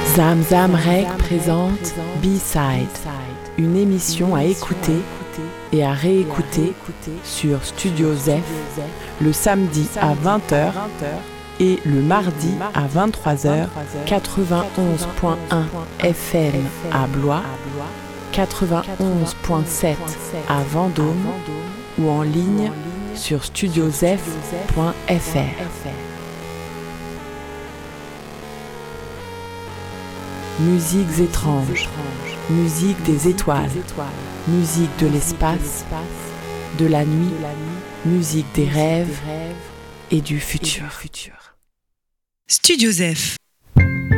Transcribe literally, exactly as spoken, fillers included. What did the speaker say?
Zamzam Rec présente B-Side, une émission à écouter et à réécouter sur Studio Zef le samedi à vingt heures et le mardi à vingt-trois heures, quatre-vingt-onze point un F M à Blois, quatre-vingt-onze point sept à Vendôme ou en ligne sur studio zef point f r. Musiques étranges, musique des étoiles, musique de l'espace, de la nuit, musique des rêves et du futur. Studio Zef.